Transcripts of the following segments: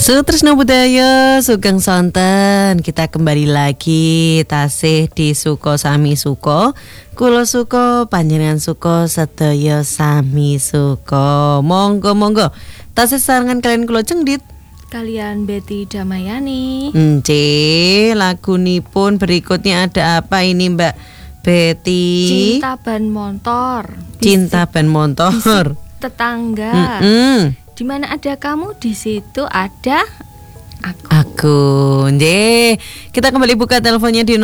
Sutresna Budaya Sugeng Sonten, kita kembali lagi tasih di Suko Sami Suko. Kula suka, panjenengan suka, sedaya sami suka. Monggo tasih sarengan kalian kula Cengdit kalian Betty Damayani. Lagunipun berikutnya ada apa ini Mbak Betty? Cinta Ban Motor. Cinta Ban Motor. Tetangga. Di mana ada kamu, di situ ada aku. Kita kembali buka teleponnya di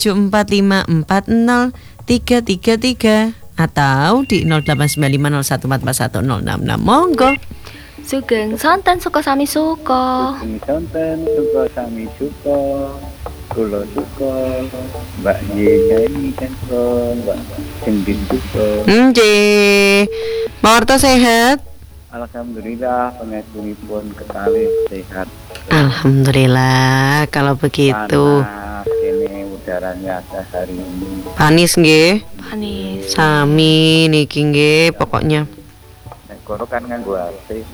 0274540333 atau di 089501441066. Monggo. Sugeng Sonten Suko Sami Suko. Sugeng Sonten Suko Sami Suko. Kulo suko, Mbak Yeni Kenso, Mbak Cendin suko. Mawarto sehat? Alhamdulillah, pengapunipun kekalih sehat. Alhamdulillah, kalau begitu. Panas, ini udaranya hari ini. Panis nggih? Panis. Sami niki nggih pokoknya. Nek kono kan nganggo AC.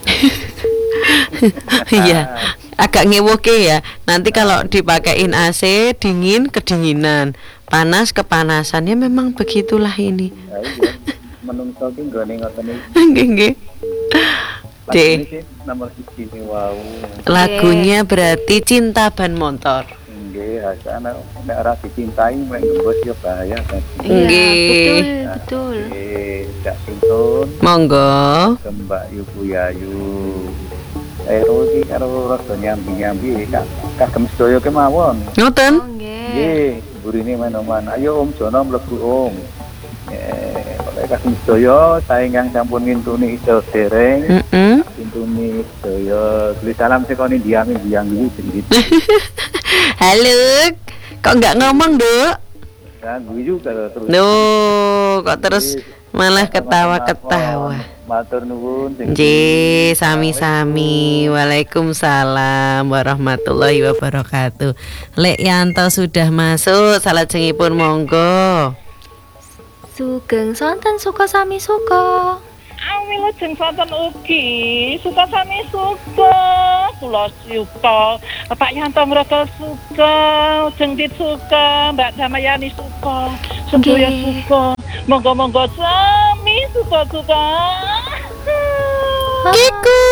Iya, agak ngewoke ya. Nanti kalau dipakein AC dingin kedinginan, panas kepanasan, ya memang begitulah ini. Nah, iya. Menungso ki nggone ngoten iki. Nggih. Nomor 1 wow. Lagunya berarti Cinta Ban Motor. Nggih, asana nek ora dicintai mek ngembus ya bahaya kan. Nggih. Betul. Cak Sintun. Monggo. Mbak Yubu Yayu. Iki karo rada nyambi-nyambi kagem sedaya kemawon. Ngoten? Nggih, burine menoman. Ayo Om Jono mlebu Om. Kagem sedaya saenggang sampun ngintuni iso dereng. Ngintuni sedaya. Tulis salam sekoni diami biang iki Cendit. Halo. Kok enggak ngomong, Duk? Ganggu juga terus. Kok terus malah ketawa-ketawa. Matur nuwun. Nggih, sami-sami. Waalaikumsalam warahmatullahi wabarakatuh. Lek Yanto sudah masuk, salajengipun monggo. Sugeng Sonten Suko Sami Suko. Wilujeng sonten ugi suka sami suka kula suka Pak Yanto Mroto suka Cengdit suka Mbak Damayani suka sedaya suka monggo-monggo sami suka Kiku.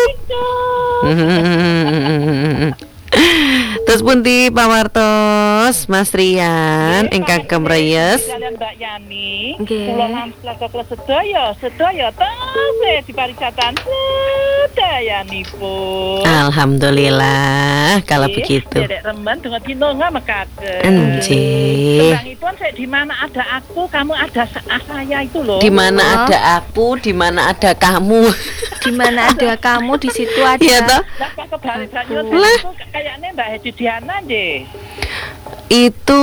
Terus pundi pawartos Mas Rian ingkang kemreyes kalian Mbak Yani Nggih. kula lampah sedaya tasih diparicatan sedayanipun. Alhamdulillah kalau begitu. Derek remen dengan dinonga mekaten. Nggih. Tembangipun di mana ada aku, kamu ada saya itu loh. Di mana ada aku, di mana ada kamu. Di mana ada kamu, di situ ada. Iya toh? Lah kok kebalik-balik itu kayaknya Mbak Hedi Diana deh. Itu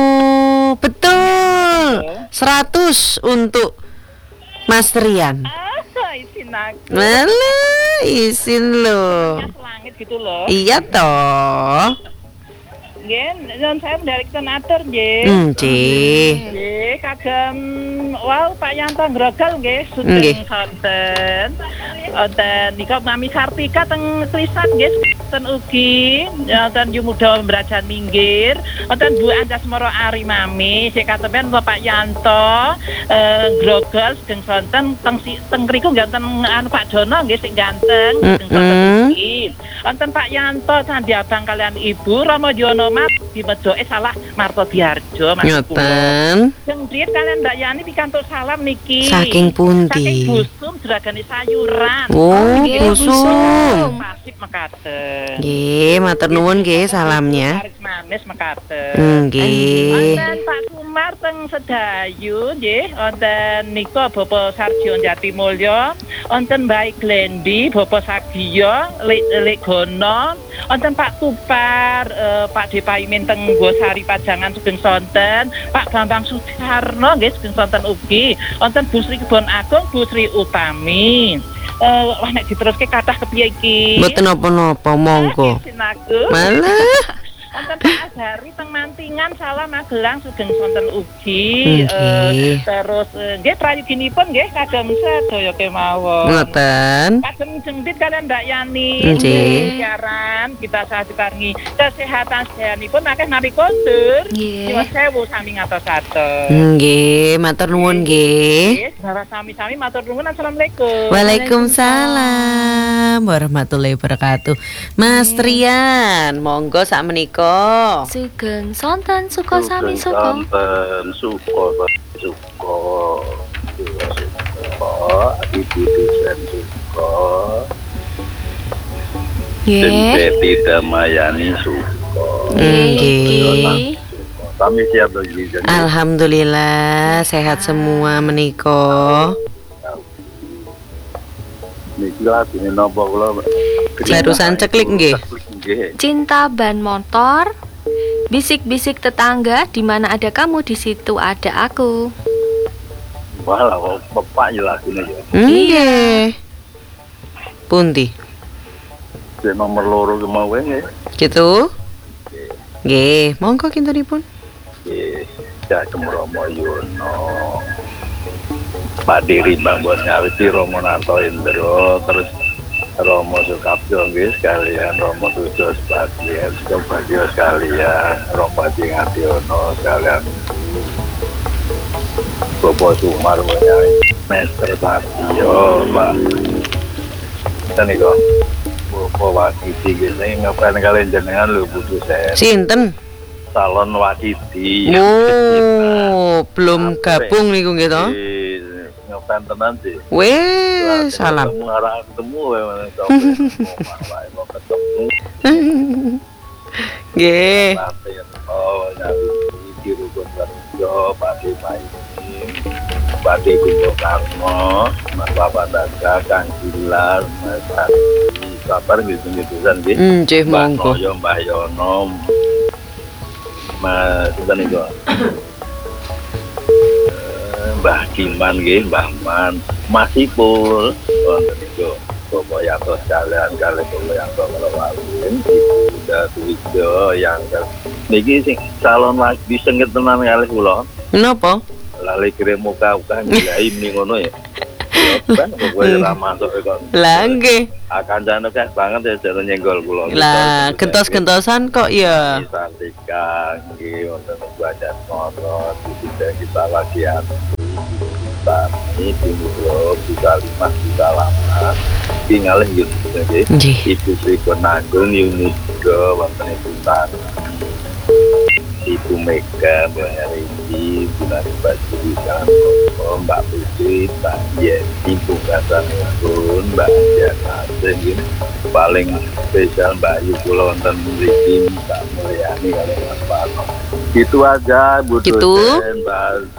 betul 100 untuk Mas Rian. Isin aku. Malah isin loh. Langit gitu loh. Iya toh. Nggih, dan saya mendalikkan atur nggih. Nggih. Nggih, kagem wow Pak Yanto grogol nggih sugeng sonten. Wonten nika Mami Sartika teng Krisat nggih wonten ugi wonten Yumuda Mbrajan Minggir. Wonten Bu Andasmara Ari Mami sik katempen Pak Yanto grogol sugeng sonten teng mriku nggih wonten Pak Jono nggih sing ganteng sugeng sonten ugi. Wonten Pak Yanto Sandi Abang kalian Ibu Rama Yono di Mejo salah Marto Diarjo Mas. Ngoten. Cengdit kalian Mbak Yani pikantuk salam niki. Saking pundi? Saking Busum juragane sayuran. Oh, Busum. Pasif mekaten. Nggih, matur nuwun nggih salamnya. Laris manis mekaten. Nggih. Wonten Pak Sumar teng Sedayu nggih, wonten nika Bapak Sarjo Jatimulya, wonten Mbak Glendi, Bapak Sagiyo, Lek Gono, wonten Pak Tupar, Pak Depaimin teng Gosari Pajangan sugeng sonten, Pak Bambang Sudarno nggih sugeng sonten ugi, wonten Bu Sri Kebon Agung, Bu Sri Utami. Wah nek diteruske kathah kepiye iki? Mboten napa-napa, monggo. Sinaku. Malah Wonten Pak Azhari teng Mantingan salah Magelang sugeng sonten ugi. Terus nggih prayoginipun nggih kagem sedaya kemawon. Ngoten. Kagem jengdit kalian Mbak Yani. Nggih. Siaran kita saat diparingi kesehatan sedanipun akeh nabi kondur. Nyuwun sewu sami ngatos-atos. Nggih, matur nuwun nggih. Saudara sami-sami matur nuwun. Assalamualaikum. Waalaikumsalam warahmatullahi wabarakatuh. Mas Trian, monggo sak menika. Sugeng sonten suka sami suka. Sonten suka suka. Ibu dosen suka. Beti Damayani suka. Nggih. Kami siap lagi. Alhamdulillah sehat semua menika. Niki latine napa kula Barusan ceklik nggih. Cinta ban motor. Bisik-bisik tetangga, di mana ada kamu di situ ada aku. Wah, kok pepak jelasine ya. Nggih. Pundi? Cek nomor loro kemauan nggih. Gitu? Nggih, monggo kintunipun. Nggih, Cak Romo Yono. Pak Diri Bang buat nyawiti Romo Narto Indro, terus Romo Sukapjo nggih sekalian, Romo Tujo sekalian, Sukapjo sekalian, Romo Jingadiono sekalian, Bobo Sumar menyawiti Master Satyo, Pak. Kita nih kok, Bobo Wakiti gini ngapain kalian jenengan lu butuh saya. Sinten? Salon Wakiti. Oh, belum gabung niku nggih to? Ngapain tenan sih? Weh, salam. Ketemu Nggih. Oh, nyari di rukun kerja, Pak Maini, Pak Bung Karno, Mas Bapak Daga, Kang Gilar, Mas Hadi, kabar gitu-gitu kan nggih. Nggih, monggo. Mbah Yono, Mas Niku. Mbah Kiman nggih, Mbah Man, Mas Ipul, wonten niku. Bapak Yanto sekalian kali Bapak Yanto Melawalin, Ibu Uda Tuwijo yang niki sing calon lagi sengit tenan kali kula. Menapa? Lali kirim muka-muka ngilahi mending ngono ya. Kan kok kowe ora masuk kok. Lah nggih. Akan jane kah banget ya jare nyenggol kula. Lah gentos-gentosan kok ya. Santika nggih wonten baca motor kita lagi ini dulu bisa 5 juta lama tinggal gitu jadi Ibu Sri Penanggung Yunus juga wonten Ibu Tan Ibu Mega Mbak Riki Bulan Baju Jalan Mbak Putri Mbak Yeti Ibu Kasan Pun Mbak Jana gitu paling spesial Mbak Yu Pulau wonten Riki Mbak Mulyani kalau Mas Pano itu aja Bu dosen Mbak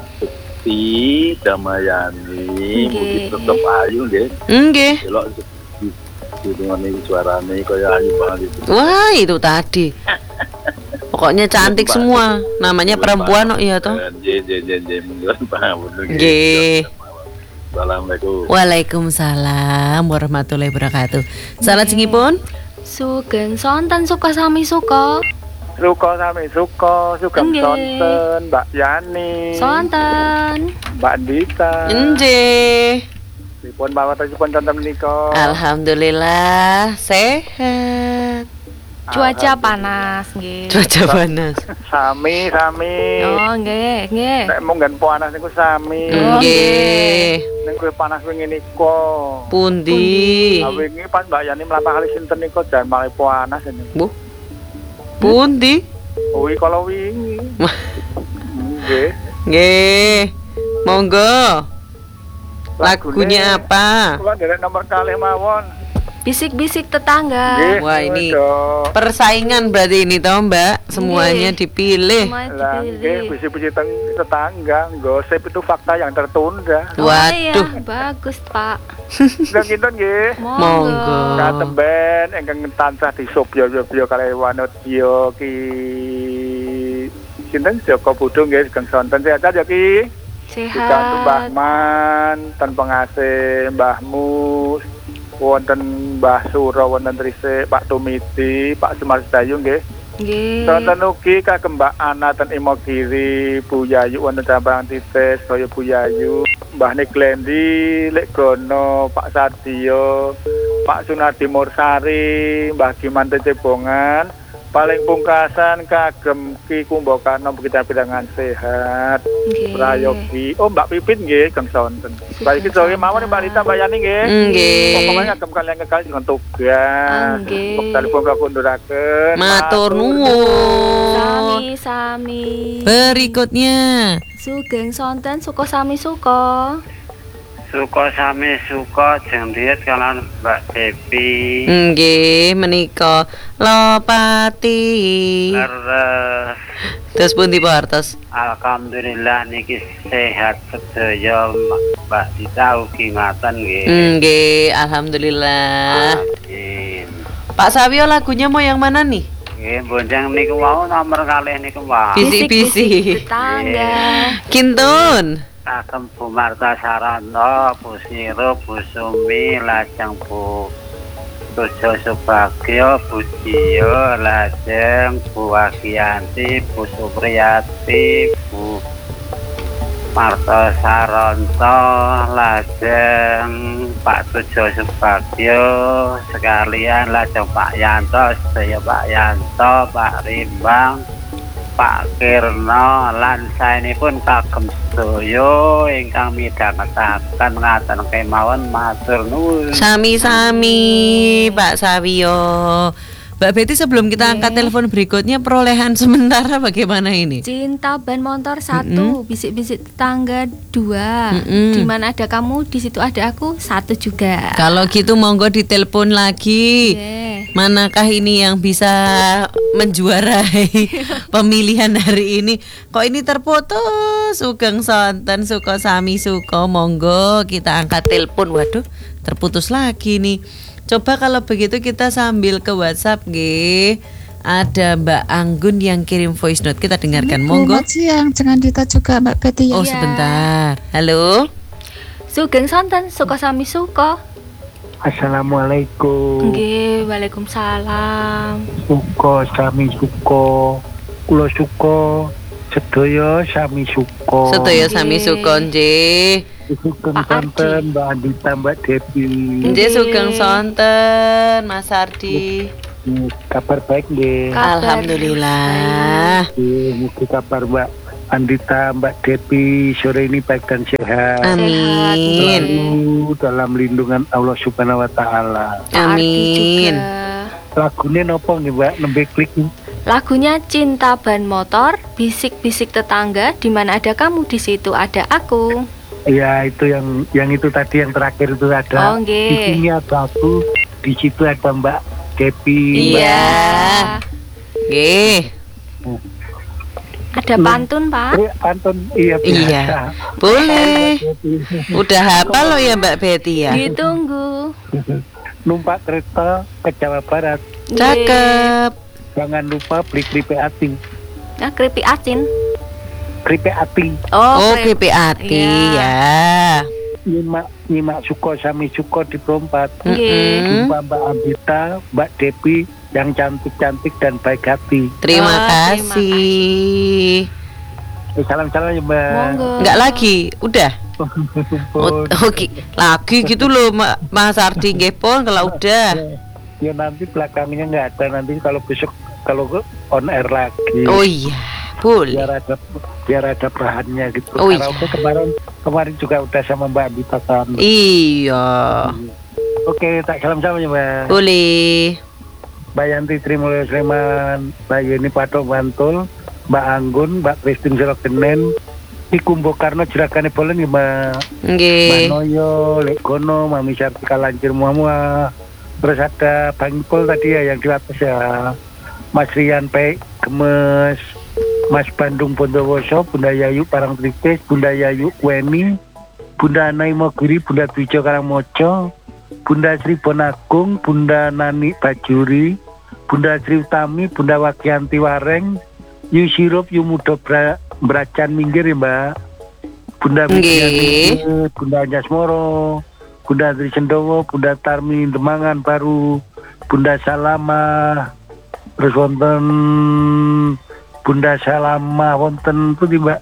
Damayani, mungkin tetap ayu nggih. Nggih. Delok hidungane suarane kaya ayu banget itu. Wah, itu tadi. Pokoknya cantik semua. Namanya perempuan kok ya toh. Nggih. Assalamualaikum. Waalaikumsalam warahmatullahi wabarakatuh. Salat singipun. Sugeng sonten suka sami suka. Suka sami suka, sugeng sonten Mbak Yani. Sonten. Mbak Dita. Nggih. Dipun pawatipun sonten menika. Alhamdulillah sehat. Cuaca panas nggih. Cuaca panas. Sami. Oh, nggih. Nek mung nggen panas niku sami. Nggih. Ning kowe panas wingi nika. Pundi? Wingi pas Mbak Yani mlampah kali sinten nika jan malah panas ini. Bu. Pundi? Kuwi kalau wingi. Nggih. Nggih. Monggo. Lagunya apa? Kula nderek nomor kalih mawon. Bisik-bisik tetangga. Wah, ini persaingan berarti ini toh Mbak. Semuanya dipilih. Lah nggih bisik-bisik tetangga, gosip itu fakta yang tertunda. Waduh. Bagus, Pak. Sudah kinten nggih. Monggo. Katemben ingkang tansah disubyo-subyo kalih wanudya Ki sinten Joko Budung nggih sugeng sonten sehat ya Ki. Sehat. Mbah Man, ten pengasih Mbah Mus, wonten Mbah Suro, wonten Trise, Pak Tumiti, Pak Semar Sedayu nggih. Nggih. Sonten ugi kagem Mbak Ana ten Imogiri, Bu Yayu wonten Cabang Titis, kaya Bu Yayu, Mbah Niklendi, Lek Gono, Pak Sardio, Pak Sunardi Mursari, Mbah Giman Cebongan, paling pungkasan kagem Ki Kumbakarna kita bidangan sehat. Nggih. Prayogi. Oh Mbak Pipit nggih kang sonten. Baik iki sore mawon Mbak Rita Mbak Yani nggih. Nggih. Pokoknya kagem kalian kekal dengan tugas. Nggih. Kok telepon kula kunduraken. Matur nuwun. Sami. Berikutnya Sugeng sonten suka sami suka. Suka sami suka jeng diet kalian Mbak Devi. nggih menika Lopati. Leres. Terus pundi Pak Hartos? Alhamdulillah niki sehat sedaya Mbak Dita ugi ngaten nggih. Nggih, alhamdulillah. Amin. Pak Sawio lagunya mau yang mana nih? Nggih, bonjang niku wau nomor kalih niku wau. Bisik-bisik. Tetangga. Kintun. Kagem Bu Marta Sarana, Bu Siro, Bu Sumi, lajeng Bu Tujo Subagio, Bu Dio, lajeng Bu Wagianti, Bu Supriyati, Bu Marta Saranto, lajeng Pak Tujo Subagio, sekalian lajeng Pak Yanto, sedaya Pak Yanto, Pak Rimbang, Pak Kirno, lan saenipun kagem sedaya ingkang midhangetaken ngaten kemawon matur nuwun. Sami-sami Pak Sawio. Mbak Betty sebelum kita angkat telepon berikutnya perolehan sementara bagaimana ini? Cinta ban motor 1, bisik-bisik tetangga 2. Di mana ada kamu, di situ ada aku 1 juga. Kalau gitu monggo ditelepon lagi. Nggih. Manakah ini yang bisa menjuarai pemilihan hari ini? Kok ini terputus? Sugeng sonten suka sami suka, monggo kita angkat telepon. Waduh, terputus lagi nih. Coba kalau begitu kita sambil ke WhatsApp nggih. Ada Mbak Anggun yang kirim voice note, kita dengarkan monggo. Selamat siang, jangan Dita juga Mbak Betty. Oh Iya. sebentar. Halo. Sugeng sonten suka sami suka. Assalamualaikum. Nggih, waalaikumsalam. Suka sami suka. Kula suka sedaya sami suka. Sedaya sami suka nggih. Sugeng Pak sonten Mbak Andita Mbak Devi. Nggih sugeng sonten Mas Ardi. Kabar baik nggih. Alhamdulillah. Mugi kabar Mbak Andita Mbak Devi sore ini baik dan sehat. Amin. Selalu dalam lindungan Allah Subhanahu wa taala. Amin. Lagune nopo nggih Mbak nembe klik. Lagunya Cinta Ban Motor, bisik-bisik tetangga, di mana ada kamu di situ ada aku. Ya itu yang itu tadi yang terakhir itu ada. Oh, nggih. Di sini ada aku, di situ ada Mbak Devi. Iya. Nggih. Ada pantun, Pak. Pantun iya biasa. Iya. Boleh. Udah hafal lo ya Mbak Betty ya? Ditunggu. Numpak kereta ke Jawa Barat. Cakep. Jangan lupa beli keripik ati. Nah, keripik asin. Keripik ati. Oh, PPAT ya. Nyimak suko sami suko di Perompat. Nggih. Jumpa Mbak Ambita, Mbak Devi yang cantik-cantik dan baik hati. Terima Oh, terima kasih. Salam-salam ya Mbak. Monggo. Enggak lagi, udah. Oh, oke, lagi gitu loh Mas Ardi nggih pun kalau udah. Ya nanti belakangnya nggak ada, nanti kalau besok kalau on air lagi. Oh iya, boleh. biar ada perahannya gitu. Oh, iya. Karaoke kemarin juga udah sama Mbak Ambita kan. Iya. Oke, tak salam-salam ya Mbak. Boleh. Mbak Yanti Trimulyo Sleman, Mbak Yeni Patok Bantul, Mbak Anggun, Mbak Christine Serokenen, Ki Kumbakarna Jerakane Bolen ya Mbak. Mbak Nggih. Noyo, Lek Gono, Mami Sartika Lancir Muamua. Terus ada Bang Ipul tadi ya yang di atas ya. Mas Rian Pek Gemes, Mas Bandung Bondowoso, Bunda Yayu Parang Tripes, Bunda Yayu Weni, Bunda Anai Mogiri, Bunda Twijo Karangmojo, Bunda Sri Bonagung, Bunda Nani Bajuri, Bunda Sri Utami, Bunda Wakianti Wareng, Yu Sirup, Yu Mudo Bracan Minggir ya Mbak. Bunda Widiani, Bunda Anjasmoro, Bunda Andri Sendowo, Bunda Tarmi Demangan Baru, Bunda Salama, Terus wonten Bunda Salama wonten pundi Mbak?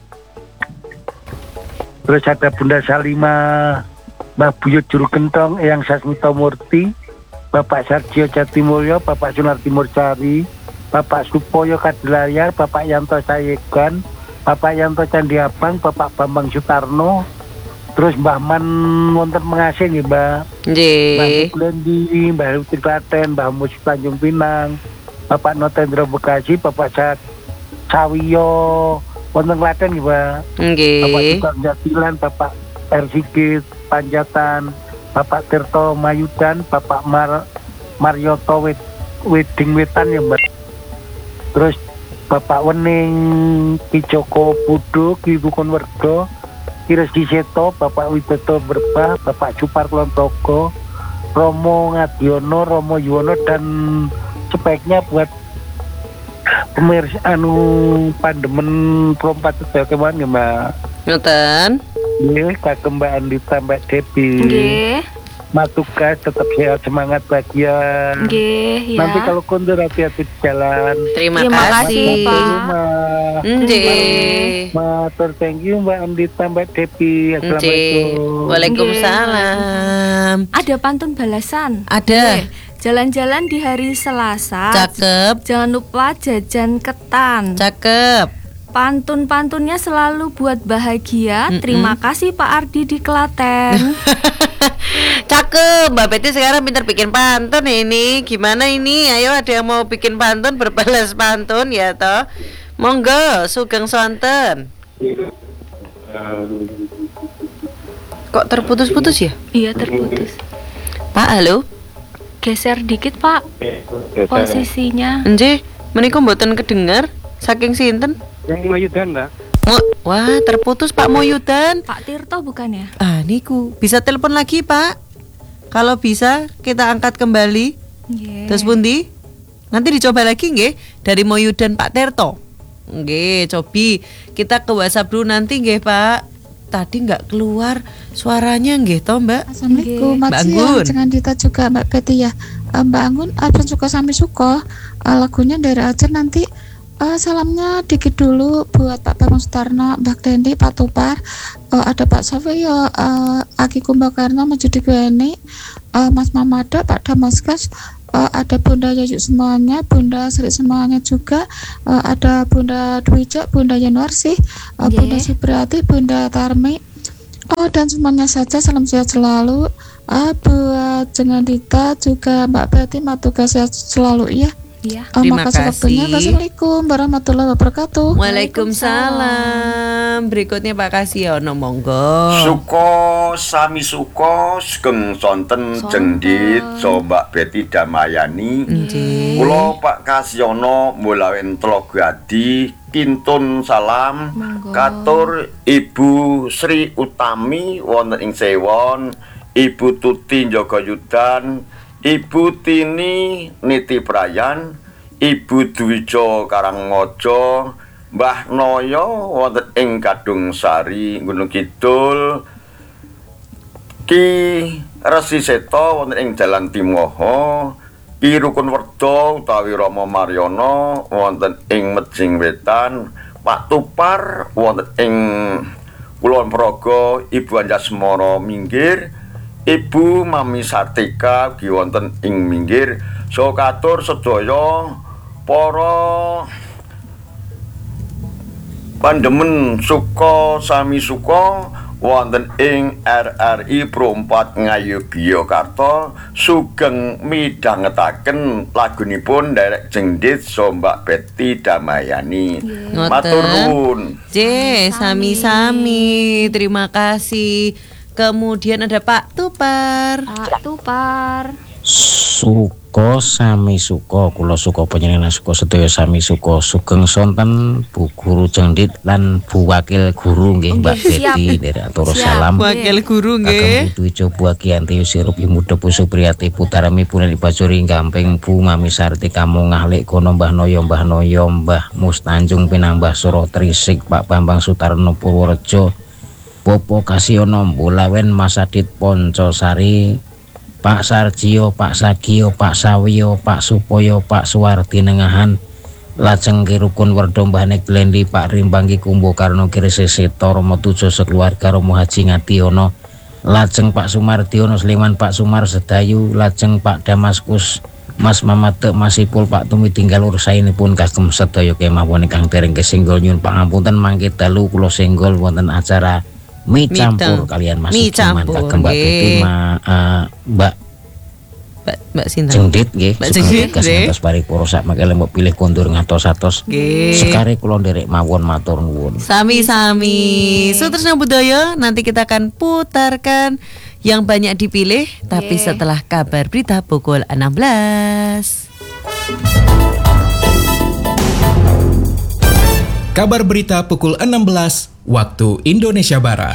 Terus ada Bunda Salima, Mbah Buyut Juru Gentong, Eyang Sasmita Murti, Bapak Sarjio Jatimulyo, Bapak Sunarti Mursari, Bapak Supoyo Kadilayar, Bapak Yanto Sayegan, Bapak Yanto Candiabang, Bapak Bambang Sutarno, terus Mbah Man wonten Mengasih nggih Mbak. Mbah Blendi, Mbah Lutfi Klaten, Mbah Mus Tanjung Pinang, Bapak Notendra Bekasi, Bapak Sawiyo wonten Klaten nggih Mbak. Bapak Tukang Jatilan, Bapak Ersigit Panjatan, Bapak Tirto Mayudan, Bapak Maryoto Weding Wetan ya Mbak. Terus Bapak Wening Ki Joko Budo, Ki Bukon Werdo, Ki Resi Seto, Bapak Widodo Berbah, Bapak Cupar Klontogo, Romo Ngadiono, Romo Yuwono, dan sebaiknya buat pemirsa Pandemen Prompat Sedaya Kewan ya Mbak. Ngoten. Nggih, kagem Mbak Andita, Mbak Debi. Nggih. Matugas tetap sehat, semangat, bahagia. Nggih, ya. Nanti kalau kondur hati-hati di jalan. Terima Terima kasih, kasih. Pak. Nggih. Matur, thank you Mbak Andita, Mbak Debi. Nggih. Assalamualaikum. Waalaikumsalam. Ada pantun balasan. Ada. Jalan-jalan di hari Selasa. Cakep. Jangan lupa jajan ketan. Cakep. Pantun-pantunnya selalu buat bahagia. Terima kasih Pak Ardi di Klaten. Cakep, Mbak Betty sekarang pintar bikin pantun ini. Gimana ini? Ayo ada yang mau bikin pantun, berbalas pantun ya toh. Monggo, sugeng sonten. Kok terputus-putus ya? Iya, terputus. Pak, halo. Geser dikit Pak posisinya. Nggih, menika mboten kedengar saking sinten? Yang Mayudan Mbak. Wah, terputus Pak Moyudan. Pak Tirto bukan ya? Ah, niku. Bisa telepon lagi, Pak? Kalau bisa, kita angkat kembali. Nggih. Terus pundi? Nanti dicoba lagi nggih dari Moyudan Pak Tirto. Nggih, cobi. Kita ke WhatsApp dulu nanti nggih, Pak. Tadi nggak keluar suaranya nggih toh, Mbak. Assalamualaikum, Mbak Mbak Anggun. Siang, jangan Dita juga Mbak Betty ya. Mbak Anggun, Alfred Suko Sami Suko, lagunya dari Acer nanti. Salamnya dikit dulu buat Pak Bambang Sutarno, Mbak Dendi, Pak Tupar, ada Pak Safiyo, Aki Kumbakarno, Majudi Gweni, Mas Mamado, Pak Damaskas, ada Bunda Yayu semuanya, Bunda Sri semuanya juga, ada Bunda Dwijo, Bunda Yanuarsi, Bunda Supriyati, Bunda Tarmi, dan semuanya saja salam sehat selalu. Buat Jangan Dita juga Mbak Betty, tugas sehat selalu ya. Iya. Terima Makasih waktunya. kasih. Wassalamualaikum warahmatullahi wabarakatuh. Waalaikumsalam. Berikutnya Pak Kasiono, monggo. Suko sami suko sugeng sonten jendit Mbak Betty Damayani. Nggih. Kula Pak Kasiono mulawen Tlogadi kintun salam Monggo. katur Ibu Sri Utami wonten ing Sewon, Ibu Tuti Jogayudan, Ibu Tini Niti Prayan, Ibu Dwijo Karangmojo, Mbah Noyo wonten ing Kadung Sari Gunung Kidul, Ki Resi Seto wonten ing Dalan Timoho, Ki Rukun Werdo utawi Rama Maryono wonten ing Mejing Wetan, Pak Tupar wonten ing Kulon Progo, Ibu Anjasmara minggir, Ibu Mami Sartika ugi wonten ing minggir. So katur sedaya para pandemen suka sami suka wonten ing RRI Prompat Ngayogyakarta sugeng midhangetaken lagunipun Derek Jendit Mbak Betty Damayani. Matur nuwun. Sami-sami. Terima kasih. Kemudian ada Pak Tupar. Pak Tupar. Suko sami suko, kula suko panjenengan suko sedaya sami suko, sugeng sonten Bu Guru Jendit lan Bu Wakil Guru nggih Mbak Betty dari atur salam. Wakil Guru Ageng nggih. Dwijo Bu Agianti Sirup Imuda Bu Supriyati Putarami Punen Ibajuri Gamping Bu Mami Sarti Kamu Ngahlik Kono Mbah Noyo Mbah Mus Tanjung Pinang Mbah Suro Trisik Pak Bambang Sutarno Purworejo, Popo Kasiono Bulawen Mas Adit Poncosari, Pak Sarjio, Pak Sagio, Pak Sawiyo, Pak Supoyo, Pak Suwardi Nengahan, lajeng ki rukun werda Mbah Neglendi, Pak Rimbangki Kumbo Karno Kirisesito, Romo Tujo sekeluarga, Romo Haji Ngadiono, lajeng Pak Sumardiono Sleman, Pak Sumar Sedayu, lajeng Pak Damaskus, Mas Mamate, Mas Ipul, Pak Tumi tinggal ursainipun kagem sedaya kemawon ingkang dereng kesenggol nyuwun pangapunten mangke dalu kula senggol wonten acara mie campur kalian Mas Suciman kagem Mbak Tuti Mbak Sinta Jengdit nggih ngantos paripura sak mangke mbok pilih kondur ngantos-atos sekare kula nderek mawon matur nuwun sami-sami. Sutresna budaya nanti kita akan putarkan yang banyak dipilih tapi setelah kabar berita pukul 16. Kabar berita pukul 16 waktu Indonesia Barat.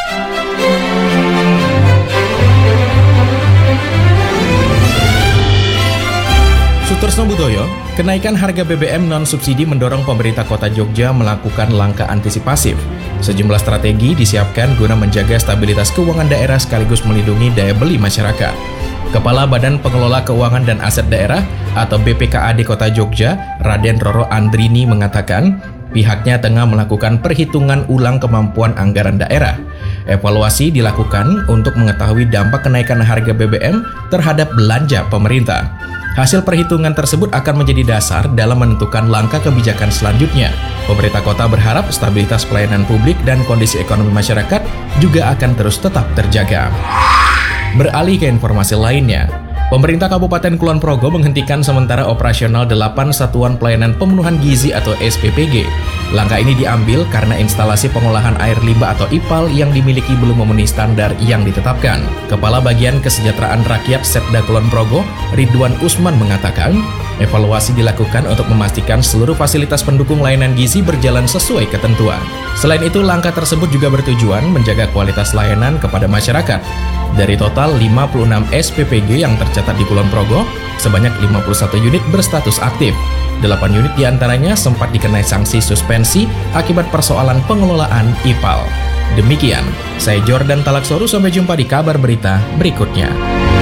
Sutresna budaya, kenaikan harga BBM non-subsidi mendorong pemerintah Kota Jogja melakukan langkah antisipasif. Sejumlah strategi disiapkan guna menjaga stabilitas keuangan daerah sekaligus melindungi daya beli masyarakat. Kepala Badan Pengelola Keuangan dan Aset Daerah atau BPKAD Kota Jogja, Raden Roro Andrini mengatakan, pihaknya tengah melakukan perhitungan ulang kemampuan anggaran daerah. Evaluasi dilakukan untuk mengetahui dampak kenaikan harga BBM terhadap belanja pemerintah. Hasil perhitungan tersebut akan menjadi dasar dalam menentukan langkah kebijakan selanjutnya. Pemerintah kota berharap stabilitas pelayanan publik dan kondisi ekonomi masyarakat juga akan terus tetap terjaga. Beralih ke informasi lainnya, pemerintah Kabupaten Kulon Progo menghentikan sementara operasional 8 Satuan Pelayanan Pemenuhan Gizi atau SPPG. Langkah ini diambil karena instalasi pengolahan air limbah atau IPAL yang dimiliki belum memenuhi standar yang ditetapkan. Kepala Bagian Kesejahteraan Rakyat Setda Kulon Progo, Ridwan Usman mengatakan, evaluasi dilakukan untuk memastikan seluruh fasilitas pendukung layanan gizi berjalan sesuai ketentuan. Selain itu, langkah tersebut juga bertujuan menjaga kualitas layanan kepada masyarakat. Dari total 56 SPPG yang tercatat di Kulon Progo, sebanyak 51 unit berstatus aktif. 8 unit diantaranya sempat dikenai sanksi suspensi akibat persoalan pengelolaan IPAL. Demikian, saya Jordan Talaksoru, sampai jumpa di kabar berita berikutnya.